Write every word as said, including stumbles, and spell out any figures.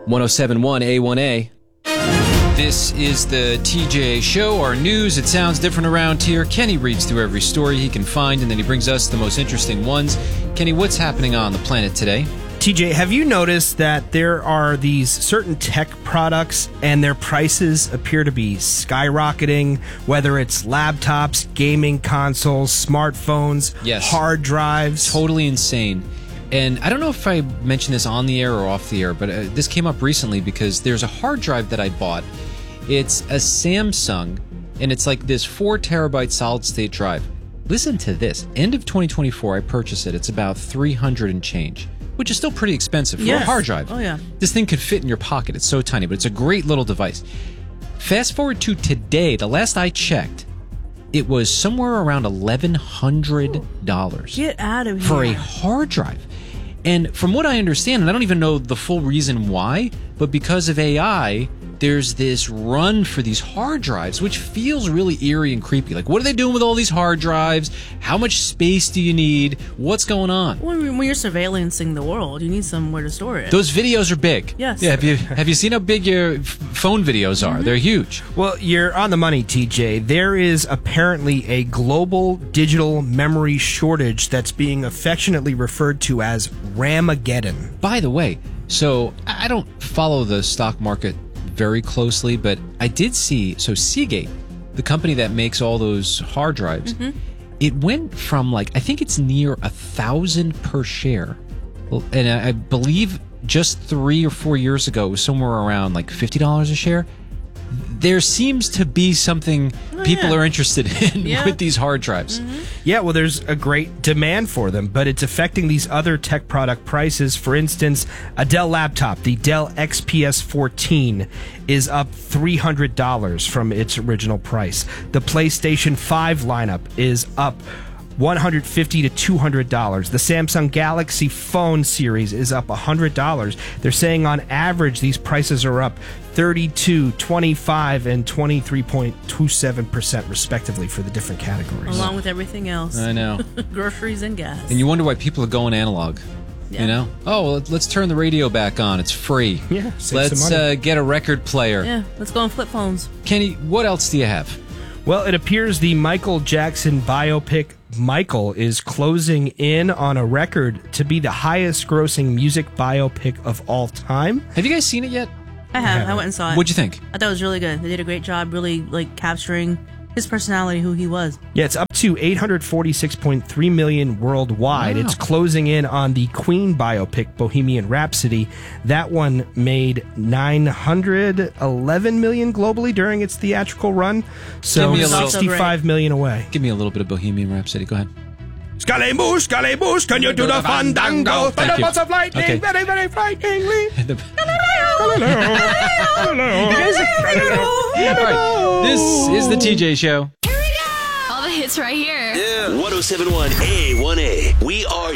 one oh seven point one A one A. This is the T J Show, our news. It sounds different around here. Kenny reads through every story he can find, and then he brings us the most interesting ones. Kenny, what's happening on the planet today? T J, have you noticed that there are these certain tech products and their prices appear to be skyrocketing, whether it's laptops, gaming consoles, smartphones, yes. hard drives? Totally insane. And I don't know if I mentioned this on the air or off the air, but uh, this came up recently because there's a hard drive that I bought. It's a Samsung, and it's like this four terabyte solid-state drive. Listen to this. End of twenty twenty-four, I purchased it. It's about three hundred and change, which is still pretty expensive for yes. a hard drive. Oh, yeah. This thing could fit in your pocket. It's so tiny, but it's a great little device. Fast forward to today. The last I checked, it was somewhere around eleven hundred dollars. Get out of here. For a hard drive. And from what I understand, and I don't even know the full reason why, but because of A I, there's this run for these hard drives, which feels really eerie and creepy. Like, what are they doing with all these hard drives? How much space do you need? What's going on? When, when you're surveillancing the world, you need somewhere to store it. Those videos are big. Yes. Yeah. Have you have you seen how big your f- phone videos are? Mm-hmm. They're huge. Well, you're on the money, T J. There is apparently a global digital memory shortage that's being affectionately referred to as Ramageddon. By the way, so I don't follow the stock market very closely, but I did see, so Seagate, the company that makes all those hard drives, mm-hmm. it went from like, I think it's near a thousand per share. Well, and I believe just three or four years ago, it was somewhere around like fifty dollars a share. There seems to be something oh, people yeah. are interested in yeah. with these hard drives. Mm-hmm. Yeah, well, there's a great demand for them, but it's affecting these other tech product prices. For instance, a Dell laptop, the Dell X P S fourteen, is up three hundred dollars from its original price. The PlayStation five lineup is up one hundred fifty dollars to two hundred dollars. The Samsung Galaxy Phone series is up one hundred dollars. They're saying on average these prices are up thirty-two, twenty-five, and twenty-three point two seven percent respectively for the different categories. Along with everything else. I know. Groceries and gas. And you wonder why people are going analog. Yeah. You know? Oh, well, let's turn the radio back on. It's free. Yeah, save Let's some money. Uh, get a record player. Yeah, let's go on flip phones. Kenny, what else do you have? Well, it appears the Michael Jackson biopic Michael is closing in on a record to be the highest grossing music biopic of all time. Have you guys seen it yet? I have. I, I went and saw it. What'd you think? I thought it was really good. They did a great job really like capturing his personality, who he was. Yeah, it's up to eight hundred forty-six point three million worldwide. Wow. It's closing in on the Queen biopic Bohemian Rhapsody. That one made nine hundred eleven million globally during its theatrical run. So Give me a little- sixty-five million away. Give me a little bit of Bohemian Rhapsody. Go ahead. Scallymoo, scallymoo, can you do the fandango? Thank you. Lots of lightning, Okay. very, very frighteningly. The- Galileo. All right, this is the T J Show. All the hits right here. Yeah. one oh seven point one A one A. We are